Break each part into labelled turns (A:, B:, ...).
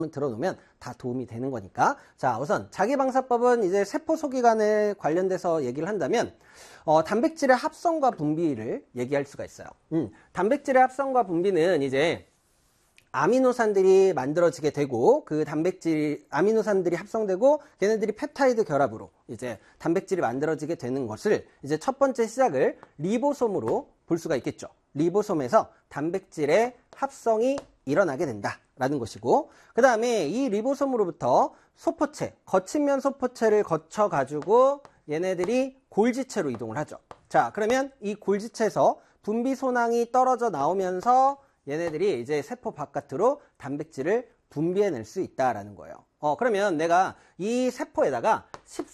A: 들어놓으면 다 도움이 되는 거니까. 자, 우선 자기방사법은 이제 세포 소기관에 관련돼서 얘기를 한다면 단백질의 합성과 분비를 얘기할 수가 있어요. 단백질의 합성과 분비는 이제 아미노산들이 만들어지게 되고 그 아미노산들이 합성되고 걔네들이 펩타이드 결합으로 이제 단백질이 만들어지게 되는 것을 이제 첫 번째 시작을 리보솜으로 볼 수가 있겠죠. 리보솜에서 단백질의 합성이 일어나게 된다라는 것이고, 그 다음에 이 리보솜으로부터 소포체, 거친 면 소포체를 거쳐 가지고 얘네들이 골지체로 이동을 하죠. 자, 그러면 이 골지체에서 분비 소낭이 떨어져 나오면서 얘네들이 이제 세포 바깥으로 단백질을 분비해낼 수 있다라는 거예요. 그러면 내가 이 세포에다가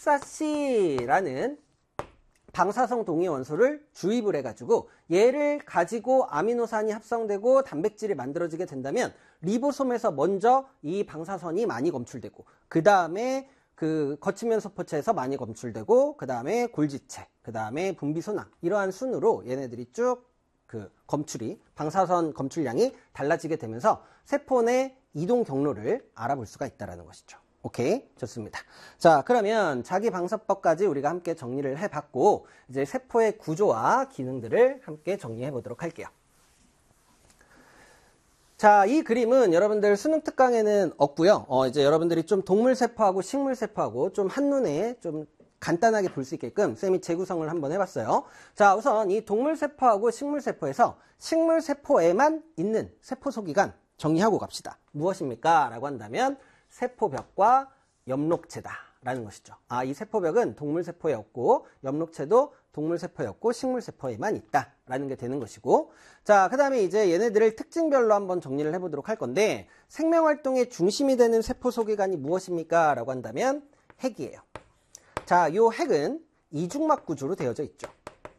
A: 14C라는 방사성 동위 원소를 주입을 해가지고 얘를 가지고 아미노산이 합성되고 단백질이 만들어지게 된다면 리보솜에서 먼저 이 방사선이 많이 검출되고 그 다음에 그 거친면 소포체에서 많이 검출되고 그 다음에 골지체, 그 다음에 분비소낭, 이러한 순으로 얘네들이 쭉 그 검출이, 방사선 검출량이 달라지게 되면서 세포 내 이동 경로를 알아볼 수가 있다는 것이죠. 오케이, 좋습니다. 자, 그러면 자기방사법까지 우리가 함께 정리를 해봤고 이제 세포의 구조와 기능들을 함께 정리해 보도록 할게요. 자, 이 그림은 여러분들 수능 특강에는 없고요. 이제 여러분들이 좀 동물세포하고 식물세포하고 좀 한눈에 좀 간단하게 볼 수 있게끔 쌤이 재구성을 한번 해봤어요. 자, 우선 이 동물세포하고 식물세포에서 식물세포에만 있는 세포소기관 정리하고 갑시다. 무엇입니까? 라고 한다면 세포벽과 엽록체다 라는 것이죠. 이 세포벽은 동물세포에 없고 엽록체도 동물세포에 없고 식물세포에만 있다 라는 게 되는 것이고, 자, 그 다음에 이제 얘네들을 특징별로 한번 정리를 해보도록 할 건데, 생명활동의 중심이 되는 세포소기관이 무엇입니까? 라고 한다면 핵이에요. 자, 요 핵은 이중막 구조로 되어져 있죠.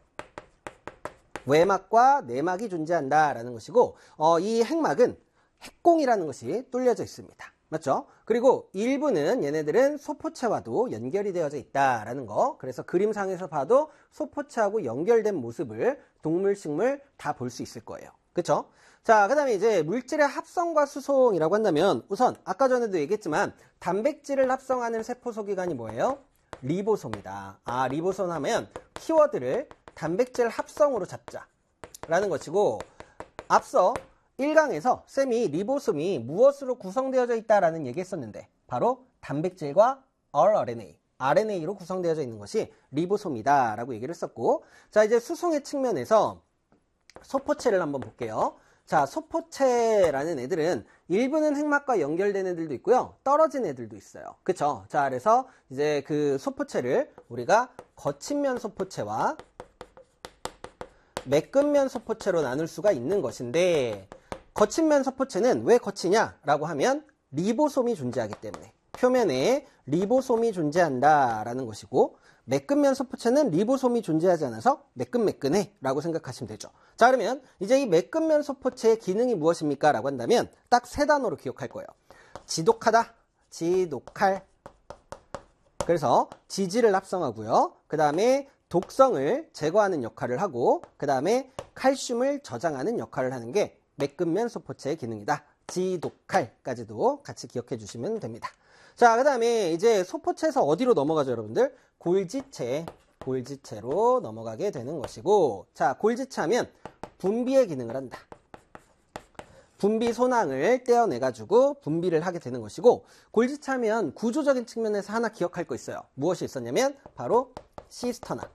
A: 외막과 내막이 존재한다라는 것이고, 이 핵막은 핵공이라는 것이 뚫려져 있습니다. 맞죠? 그리고 일부는 얘네들은 소포체와도 연결이 되어져 있다라는 거. 그래서 그림상에서 봐도 소포체하고 연결된 모습을 동물, 식물 다 볼 수 있을 거예요. 그쵸? 자, 그 다음에 이제 물질의 합성과 수송이라고 한다면 우선 아까 전에도 얘기했지만 단백질을 합성하는 세포소기관이 뭐예요? 리보솜이다. 리보솜 하면 키워드를 단백질 합성으로 잡자 라는 것이고, 앞서 1강에서 쌤이 리보솜이 무엇으로 구성되어져 있다라는 얘기 했었는데 바로 단백질과 rRNA, RNA로 구성되어져 있는 것이 리보솜이다 라고 얘기를 했었고, 자, 이제 수송의 측면에서 소포체를 한번 볼게요. 자, 소포체라는 애들은 일부는 핵막과 연결된 애들도 있고요, 떨어진 애들도 있어요. 그쵸? 자, 그래서 이제 그 소포체를 우리가 거친면 소포체와 매끈면 소포체로 나눌 수가 있는 것인데, 거친면 소포체는 왜 거치냐 라고 하면 리보솜이 존재하기 때문에, 표면에 리보솜이 존재한다라는 것이고, 매끈면 소포체는 리보솜이 존재하지 않아서 매끈매끈해 라고 생각하시면 되죠. 자, 그러면 이제 이 매끈면 소포체의 기능이 무엇입니까? 라고 한다면 딱 세 단어로 기억할 거예요. 지독하다, 지독할. 그래서 지질을 합성하고요, 그 다음에 독성을 제거하는 역할을 하고, 그 다음에 칼슘을 저장하는 역할을 하는 게 매끈면 소포체의 기능이다. 지독할까지도 같이 기억해 주시면 됩니다. 자, 그 다음에 이제 소포체에서 어디로 넘어가죠, 여러분들? 골지체로 넘어가게 되는 것이고, 자, 골지체 하면 분비의 기능을 한다. 분비 소낭을 떼어내가지고 분비를 하게 되는 것이고, 골지체 하면 구조적인 측면에서 하나 기억할 거 있어요. 무엇이 있었냐면 바로 시스터나.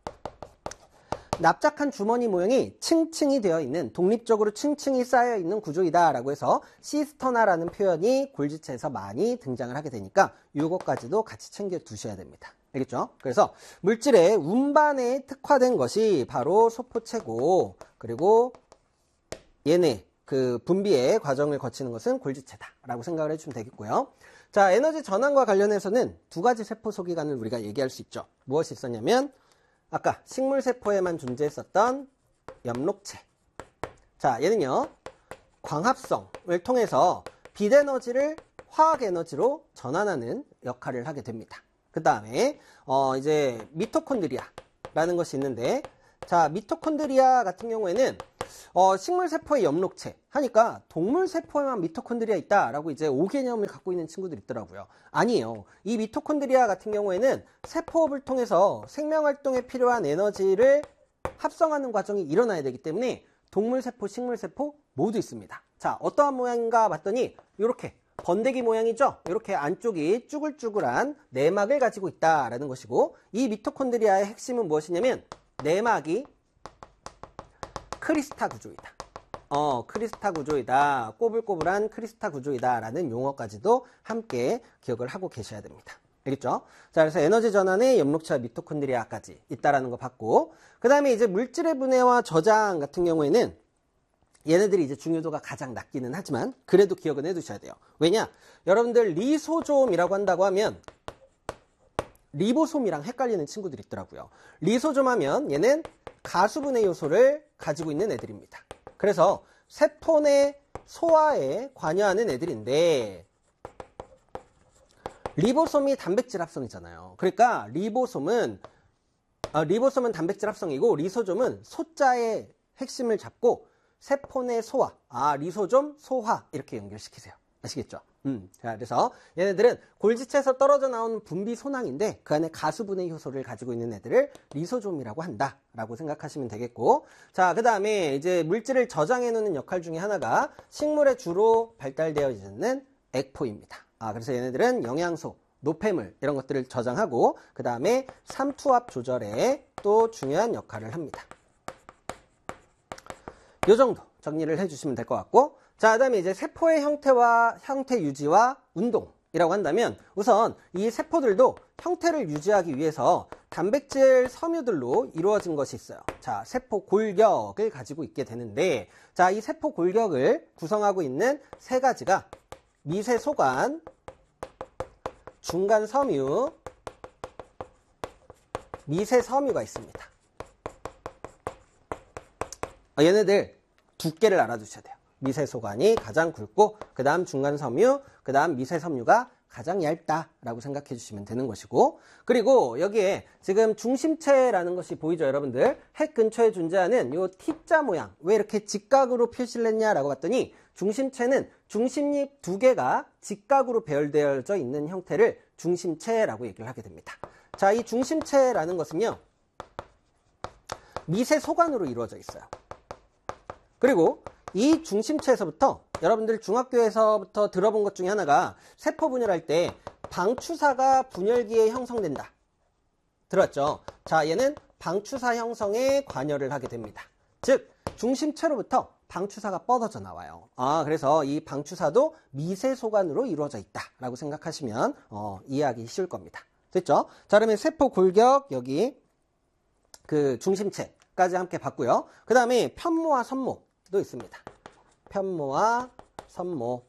A: 납작한 주머니 모양이 층층이 되어 있는, 독립적으로 층층이 쌓여 있는 구조이다 라고 해서 시스터나라는 표현이 골지체에서 많이 등장을 하게 되니까 이것까지도 같이 챙겨 두셔야 됩니다. 알겠죠? 그래서 물질의 운반에 특화된 것이 바로 소포체고, 그리고 얘네 그 분비의 과정을 거치는 것은 골지체다 라고 생각을 해주시면 되겠고요. 자, 에너지 전환과 관련해서는 두 가지 세포 소기관을 우리가 얘기할 수 있죠. 무엇이 있었냐면 아까 식물세포에만 존재했었던 엽록체. 자, 얘는요 광합성을 통해서 빛에너지를 화학에너지로 전환하는 역할을 하게 됩니다. 그 다음에 이제 미토콘드리아라는 것이 있는데, 자, 미토콘드리아 같은 경우에는 식물세포의 엽록체 하니까 동물세포에만 미토콘드리아 있다라고 이제 오개념을 갖고 있는 친구들이 있더라고요. 아니에요. 이 미토콘드리아 같은 경우에는 세포업을 통해서 생명활동에 필요한 에너지를 합성하는 과정이 일어나야 되기 때문에 동물세포, 식물세포 모두 있습니다. 자, 어떠한 모양인가 봤더니 이렇게 번데기 모양이죠. 이렇게 안쪽이 쭈글쭈글한 내막을 가지고 있다라는 것이고, 이 미토콘드리아의 핵심은 무엇이냐면 내막이 크리스타 구조이다. 크리스타 구조이다. 꼬불꼬불한 크리스타 구조이다 라는 용어까지도 함께 기억을 하고 계셔야 됩니다. 알겠죠? 자, 그래서 에너지 전환의 엽록체와 미토콘드리아까지 있다라는 거 봤고, 그 다음에 이제 물질의 분해와 저장 같은 경우에는 얘네들이 이제 중요도가 가장 낮기는 하지만 그래도 기억은 해두셔야 돼요. 왜냐? 여러분들 리소좀이라고 한다고 하면 리보솜이랑 헷갈리는 친구들이 있더라고요. 리소좀 하면 얘는 가수분해 요소를 가지고 있는 애들입니다. 그래서 세포 내 소화에 관여하는 애들인데, 리보솜이 단백질 합성이잖아요. 그러니까 리보솜은 단백질 합성이고, 리소좀은 소자의 핵심을 잡고 세포 내 소화, 리소좀 소화 이렇게 연결시키세요. 아시겠죠? 자, 그래서 얘네들은 골지체에서 떨어져 나온 분비 소낭인데 그 안에 가수분해 효소를 가지고 있는 애들을 리소좀이라고 한다라고 생각하시면 되겠고, 자, 그 다음에 이제 물질을 저장해 놓는 역할 중에 하나가 식물에 주로 발달되어 있는 액포입니다. 그래서 얘네들은 영양소, 노폐물 이런 것들을 저장하고 그 다음에 삼투압 조절에 또 중요한 역할을 합니다. 요 정도 정리를 해주시면 될 것 같고, 자, 그 다음에 이제 세포의 형태 유지와 운동이라고 한다면 우선 이 세포들도 형태를 유지하기 위해서 단백질 섬유들로 이루어진 것이 있어요. 자, 세포 골격을 가지고 있게 되는데, 자, 이 세포 골격을 구성하고 있는 세 가지가 미세소관, 중간섬유, 미세섬유가 있습니다. 얘네들 두께를 알아두셔야 돼요. 미세소관이 가장 굵고, 그 다음 중간섬유, 그 다음 미세섬유가 가장 얇다라고 생각해 주시면 되는 것이고, 그리고 여기에 지금 중심체라는 것이 보이죠, 여러분들? 핵 근처에 존재하는 요 T자 모양, 왜 이렇게 직각으로 표시를 했냐라고 봤더니, 중심체는 중심잎 두 개가 직각으로 배열되어져 있는 형태를 중심체라고 얘기를 하게 됩니다. 자, 이 중심체라는 것은요, 미세소관으로 이루어져 있어요. 그리고 이 중심체에서부터 여러분들 중학교에서부터 들어본 것 중에 하나가 세포 분열할 때 방추사가 분열기에 형성된다. 들었죠? 자, 얘는 방추사 형성에 관여를 하게 됩니다. 즉, 중심체로부터 방추사가 뻗어져 나와요. 그래서 이 방추사도 미세소관으로 이루어져 있다라고 생각하시면 이해하기 쉬울 겁니다. 됐죠? 자, 그러면 세포 골격 여기 그 중심체까지 함께 봤고요. 그 다음에 편모와 선모도 있습니다. 편모와 선모,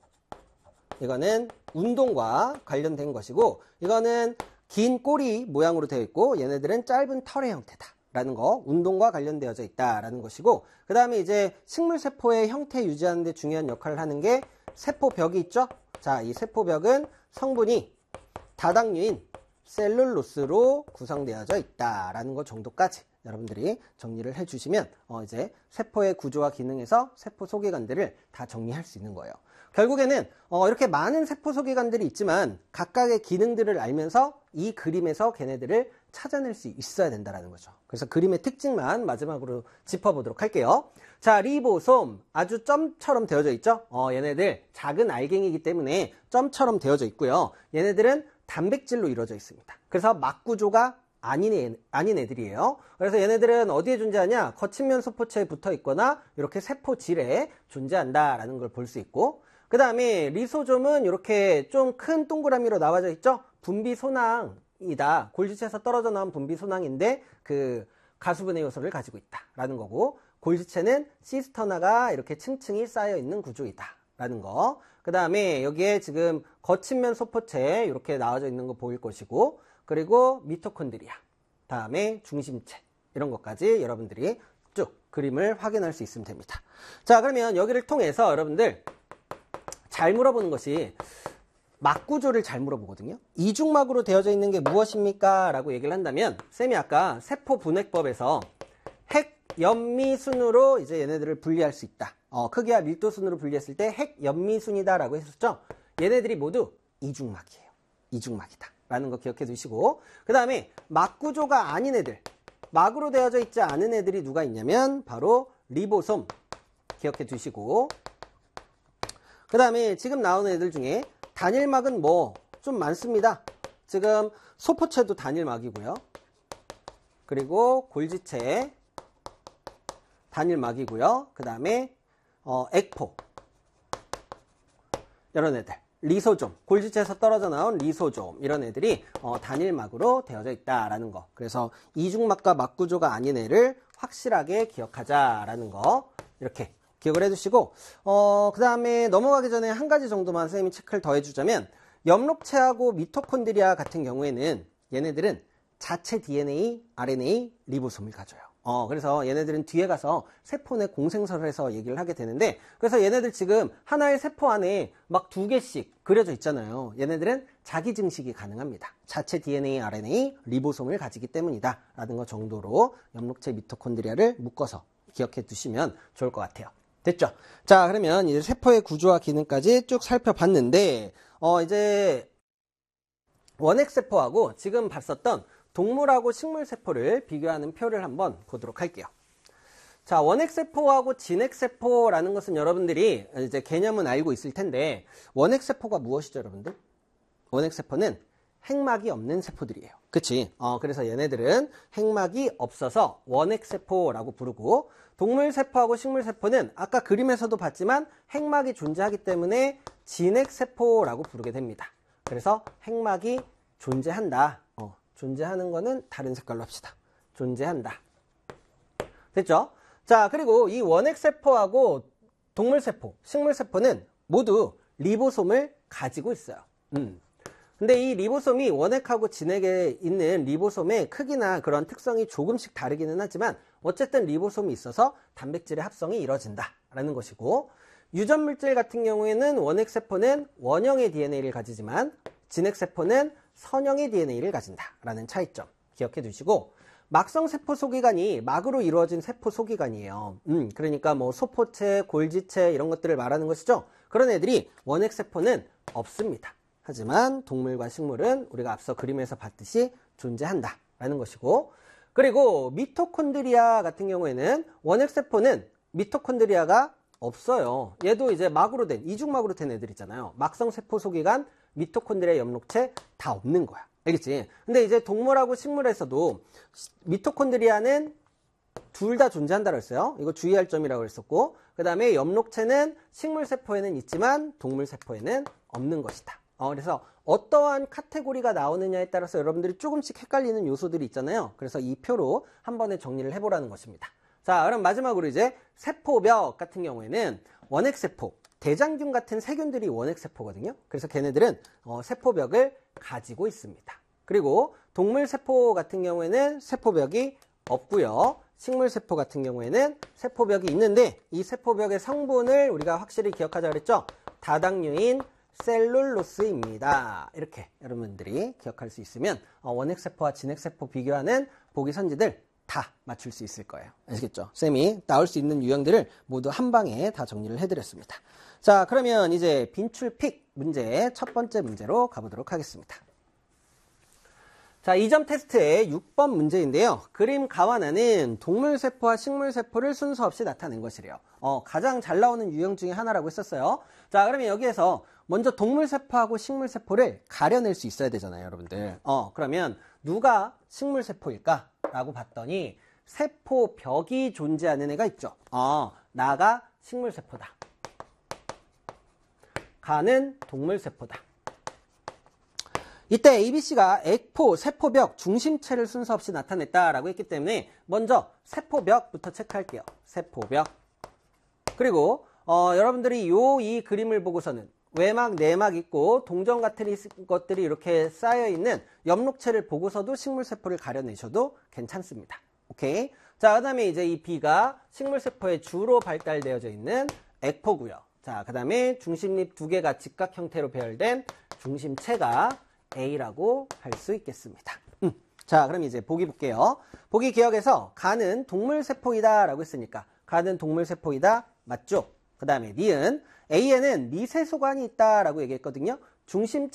A: 이거는 운동과 관련된 것이고, 이거는 긴 꼬리 모양으로 되어 있고 얘네들은 짧은 털의 형태다라는 거, 운동과 관련되어져 있다라는 것이고, 그 다음에 이제 식물세포의 형태 유지하는 데 중요한 역할을 하는 게 세포벽이 있죠. 자, 이 세포벽은 성분이 다당류인 셀룰로스로 구성되어져 있다라는 것 정도까지 여러분들이 정리를 해주시면 이제 세포의 구조와 기능에서 세포 소개관들을 다 정리할 수 있는 거예요. 결국에는 이렇게 많은 세포 소개관들이 있지만 각각의 기능들을 알면서 이 그림에서 걔네들을 찾아낼 수 있어야 된다는 거죠. 그래서 그림의 특징만 마지막으로 짚어보도록 할게요. 자, 리보솜 아주 점처럼 되어져 있죠. 얘네들 작은 알갱이기 때문에 점처럼 되어져 있고요. 얘네들은 단백질로 이루어져 있습니다. 그래서 막구조가 아닌 애들이에요. 그래서 얘네들은 어디에 존재하냐? 거친면 소포체에 붙어 있거나 이렇게 세포질에 존재한다라는 걸 볼 수 있고, 그 다음에 리소좀은 이렇게 좀 큰 동그라미로 나와져 있죠? 분비소낭이다. 골지체에서 떨어져 나온 분비소낭인데 그 가수분해 요소를 가지고 있다라는 거고, 골지체는 시스터나가 이렇게 층층이 쌓여 있는 구조이다라는 거. 그 다음에 여기에 지금 거친면 소포체에 이렇게 나와져 있는 거 보일 것이고, 그리고 미토콘드리아, 다음에 중심체, 이런 것까지 여러분들이 쭉 그림을 확인할 수 있으면 됩니다. 자, 그러면 여기를 통해서 여러분들 잘 물어보는 것이 막구조를 잘 물어보거든요. 이중막으로 되어져 있는 게 무엇입니까? 라고 얘기를 한다면, 쌤이 아까 세포분해법에서 핵 핵연미순으로 이제 얘네들을 분리할 수 있다. 크기와 밀도순으로 분리했을 때 핵연미순이다라고 했었죠. 얘네들이 모두 이중막이에요. 이중막이다. 라는 거 기억해 두시고, 그 다음에 막구조가 아닌 애들, 막으로 되어져 있지 않은 애들이 누가 있냐면 바로 리보솜 기억해 두시고, 그 다음에 지금 나오는 애들 중에 단일막은 뭐 좀 많습니다. 지금 소포체도 단일막이고요. 그리고 골지체 단일막이고요. 그 다음에 액포 이런 애들, 리소좀, 골지체에서 떨어져 나온 리소좀 이런 애들이 단일막으로 되어져 있다라는 거. 그래서 이중막과 막구조가 아닌 애를 확실하게 기억하자라는 거 이렇게 기억을 해두시고, 그 다음에 넘어가기 전에 한 가지 정도만 선생님이 체크를 더 해주자면, 엽록체하고 미토콘드리아 같은 경우에는 얘네들은 자체 DNA, RNA, 리보솜을 가져요. 그래서 얘네들은 뒤에 가서 세포 내 공생설을 해서 얘기를 하게 되는데, 그래서 얘네들 지금 하나의 세포 안에 막 2개씩 그려져 있잖아요. 얘네들은 자기 증식이 가능합니다. 자체 DNA, RNA, 리보솜을 가지기 때문이다 라는 것 정도로 엽록체 미토콘드리아를 묶어서 기억해 두시면 좋을 것 같아요. 됐죠? 자, 그러면 이제 세포의 구조와 기능까지 쭉 살펴봤는데, 이제 원핵세포하고 지금 봤었던 동물하고 식물세포를 비교하는 표를 한번 보도록 할게요. 자, 원핵세포하고 진핵세포라는 것은 여러분들이 이제 개념은 알고 있을 텐데, 원핵세포가 무엇이죠, 여러분들? 원핵세포는 핵막이 없는 세포들이에요. 그치? 그래서 얘네들은 핵막이 없어서 원핵세포라고 부르고, 동물세포하고 식물세포는 아까 그림에서도 봤지만 핵막이 존재하기 때문에 진핵세포라고 부르게 됩니다. 그래서 핵막이 존재한다. 존재하는 거는 다른 색깔로 합시다. 존재한다. 됐죠? 자, 그리고 이 원핵세포하고 동물세포, 식물세포는 모두 리보솜을 가지고 있어요. 근데 이 리보솜이 원핵하고 진핵에 있는 리보솜의 크기나 그런 특성이 조금씩 다르기는 하지만 어쨌든 리보솜이 있어서 단백질의 합성이 이루어진다라는 것이고, 유전물질 같은 경우에는 원핵세포는 원형의 DNA를 가지지만 진핵세포는 선형의 DNA를 가진다라는 차이점 기억해 두시고, 막성세포 소기관이 막으로 이루어진 세포 소기관이에요. 그러니까 뭐 소포체, 골지체 이런 것들을 말하는 것이죠. 그런 애들이 원핵세포는 없습니다. 하지만 동물과 식물은 우리가 앞서 그림에서 봤듯이 존재한다라는 것이고, 그리고 미토콘드리아 같은 경우에는 원핵세포는 미토콘드리아가 없어요. 얘도 이제 막으로 된, 이중막으로 된 애들 있잖아요. 막성세포 소기관, 미토콘드리아 엽록체 다 없는 거야. 알겠지? 근데 이제 동물하고 식물에서도 미토콘드리아는 둘 다 존재한다고 했어요. 이거 주의할 점이라고 했었고, 그 다음에 엽록체는 식물세포에는 있지만 동물세포에는 없는 것이다. 그래서 어떠한 카테고리가 나오느냐에 따라서 여러분들이 조금씩 헷갈리는 요소들이 있잖아요. 그래서 이 표로 한 번에 정리를 해보라는 것입니다. 자, 그럼 마지막으로 이제 세포벽 같은 경우에는 원핵세포, 대장균 같은 세균들이 원핵세포거든요. 그래서 걔네들은 세포벽을 가지고 있습니다. 그리고 동물세포 같은 경우에는 세포벽이 없고요. 식물세포 같은 경우에는 세포벽이 있는데, 이 세포벽의 성분을 우리가 확실히 기억하자 그랬죠. 다당류인 셀룰로스입니다. 이렇게 여러분들이 기억할 수 있으면 원핵세포와 진핵세포 비교하는 보기 선지들 다 맞출 수 있을 거예요. 아시겠죠? 쌤이 나올 수 있는 유형들을 모두 한 방에 다 정리를 해드렸습니다. 자, 그러면 이제 빈출픽 문제 첫 번째 문제로 가보도록 하겠습니다. 자, 2점 테스트의 6번 문제인데요. 그림 가완하는 동물세포와 식물세포를 순서 없이 나타낸 것이래요. 가장 잘 나오는 유형 중에 하나라고 했었어요. 자, 그러면 여기에서 먼저 동물세포하고 식물세포를 가려낼 수 있어야 되잖아요, 여러분들. 그러면 누가 식물세포일까? 라고 봤더니 세포벽이 존재하는 애가 있죠. 나가 식물세포다. 가는 동물세포다. 이때 ABC가 액포, 세포벽, 중심체를 순서 없이 나타냈다라고 했기 때문에 먼저 세포벽부터 체크할게요. 세포벽. 그리고 여러분들이 이 그림을 보고서는 외막, 내막 있고 동전 같은 것들이 이렇게 쌓여있는 엽록체를 보고서도 식물세포를 가려내셔도 괜찮습니다. 오케이? 자, 그 다음에 이제 이 B가 식물세포에 주로 발달되어져 있는 액포고요. 자, 그 다음에 중심립 2개가 직각 형태로 배열된 중심체가 A라고 할 수 있겠습니다. 자, 그럼 이제 보기 볼게요. 보기 기억에서 간은 동물세포이다 라고 했으니까 간은 동물세포이다 맞죠? 그 다음에 니은 A에는 미세소관이 있다 라고 얘기했거든요. 중심